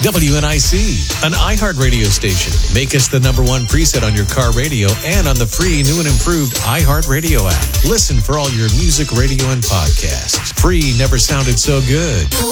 WNIC, an iHeart radio station. Make us the #1 preset on your car radio and on the free new and improved iHeart Radio app. Listen for all your music, radio, and podcasts. Free never sounded so good.